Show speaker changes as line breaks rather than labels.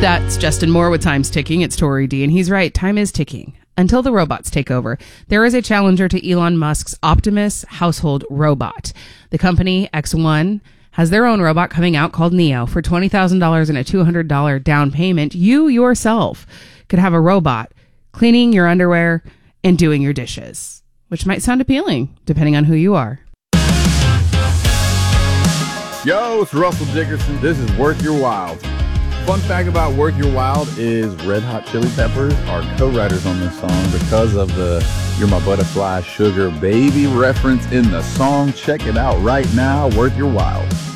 That's Justin Moore with Time's Ticking. It's Tori D, and he's right. Time is ticking. Until the robots take over, there is a challenger to Elon Musk's Optimus household robot. The company, X1, has their own robot coming out called Neo. For $20,000 and a $200 down payment, you yourself could have a robot cleaning your underwear and doing your dishes, which might sound appealing, depending on who you are.
Yo, it's Russell Dickerson. This is Worth Your Wild. Fun fact about Worth Your Wild is Red Hot Chili Peppers are co-writers on this song because of the You're My Butterfly Sugar Baby reference in the song. Check it out right now, Worth Your Wild.